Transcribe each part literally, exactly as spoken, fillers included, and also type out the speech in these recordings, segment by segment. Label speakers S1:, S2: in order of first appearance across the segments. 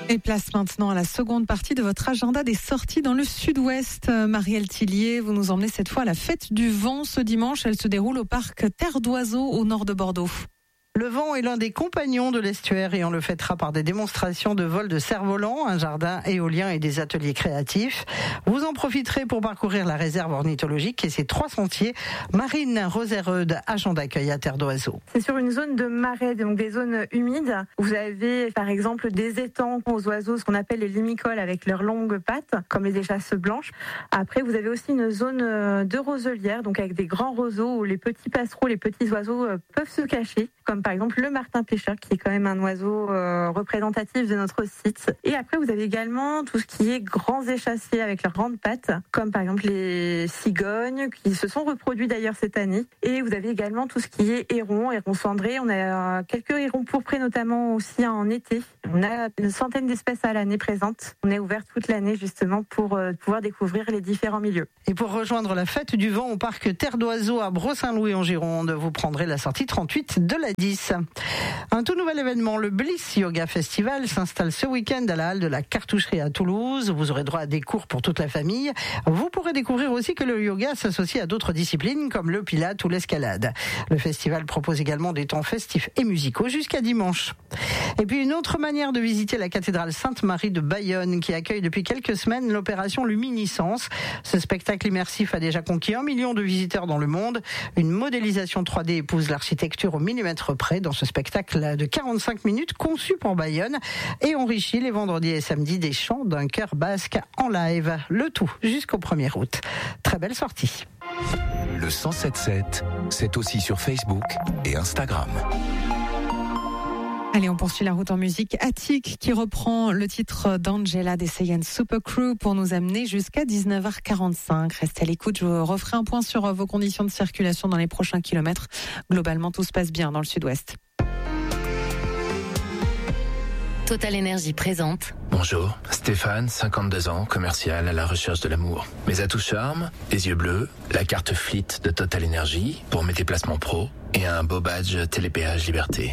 S1: Et place maintenant à la seconde partie de votre agenda des sorties dans le sud-ouest. Marielle Tillier, vous nous emmenez cette fois à la fête du vent ce dimanche. Elle se déroule au parc Terre d'Oiseaux au nord de Bordeaux.
S2: Le vent est l'un des compagnons de l'estuaire et on le fêtera par des démonstrations de vol de cerfs-volants, un jardin éolien et des ateliers créatifs. Vous en profiterez pour parcourir la réserve ornithologique et ses trois sentiers. Marine Rosereude, agent d'accueil à Terre d'Oiseaux.
S3: C'est sur une zone de marais, donc des zones humides. Vous avez par exemple des étangs aux oiseaux, ce qu'on appelle les limicoles avec leurs longues pattes, comme les échasses blanches. Après, vous avez aussi une zone de roselière, donc avec des grands roseaux où les petits passereaux, les petits oiseaux peuvent se cacher, comme par exemple le martin pêcheur qui est quand même un oiseau euh, représentatif de notre site. Et après vous avez également tout ce qui est grands échassiers avec leurs grandes pattes, comme par exemple les cigognes qui se sont reproduits d'ailleurs cette année. Et vous avez également tout ce qui est hérons, hérons cendrés. On a quelques hérons pourprés notamment aussi en été. On a une centaine d'espèces à l'année présentes. On est ouvert toute l'année justement pour euh, pouvoir découvrir les différents milieux.
S2: Et pour rejoindre la fête du vent au parc Terre d'Oiseaux à Bros-Saint-Louis en Gironde, vous prendrez la sortie trente-huit de la dix. Un tout nouvel événement, le Bliss Yoga Festival, s'installe ce week-end à la halle de la Cartoucherie à Toulouse. Vous aurez droit à des cours pour toute la famille. Vous pourrez découvrir aussi que le yoga s'associe à d'autres disciplines comme le pilate ou l'escalade. Le festival propose également des temps festifs et musicaux jusqu'à dimanche. Et puis une autre manière de visiter la cathédrale Sainte-Marie de Bayonne qui accueille depuis quelques semaines l'opération Luminiscence. Ce spectacle immersif a déjà conquis un million de visiteurs dans le monde. Une modélisation trois D épouse l'architecture au millimètre près dans ce spectacle de quarante-cinq minutes conçu pour Bayonne et enrichit les vendredis et samedis des chants d'un chœur basque en live. Le tout jusqu'au premier août. Très belle sortie.
S4: Le cent sept sept, c'est aussi sur Facebook et Instagram.
S1: Allez, on poursuit la route en musique. Attic qui reprend le titre d'Angela des Saiyans Super Crew pour nous amener jusqu'à dix-neuf heures quarante-cinq. Restez à l'écoute, je referai un point sur vos conditions de circulation dans les prochains kilomètres. Globalement, tout se passe bien dans le sud-ouest.
S5: Total Énergie présente.
S6: Bonjour, Stéphane, cinquante-deux ans, commercial à la recherche de l'amour. Mes atouts charme, les yeux bleus, la carte Fleet de Total Énergie pour mes déplacements pro et un beau badge Télépéage Liberté.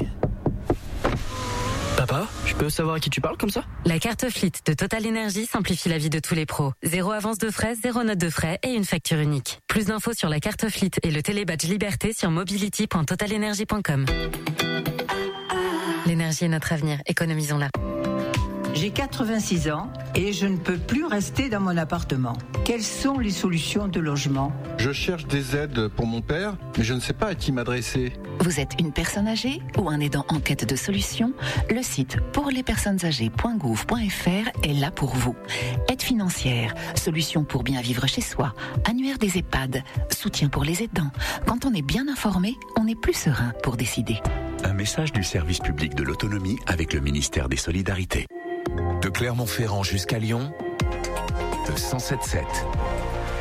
S7: Papa, je peux savoir à qui tu parles comme ça?
S5: La carte Fleet de Total Énergie simplifie la vie de tous les pros. Zéro avance de frais, zéro note de frais et une facture unique. Plus d'infos sur la carte Fleet et le télébadge Liberté sur mobility point total energy point com. L'énergie est notre avenir, économisons-la.
S8: J'ai quatre-vingt-six ans et je ne peux plus rester dans mon appartement. Quelles sont les solutions de logement?
S9: Je cherche des aides pour mon père, mais je ne sais pas à qui m'adresser.
S10: Vous êtes une personne âgée ou un aidant en quête de solutions? Le site pour les personnes âgées point gouv point f r est là pour vous. Aide financière, solutions pour bien vivre chez soi, annuaire des EHPAD, soutien pour les aidants. Quand on est bien informé, on est plus serein pour décider.
S4: Un message du service public de l'autonomie avec le ministère des Solidarités. De Clermont-Ferrand jusqu'à Lyon, le cent sept sept.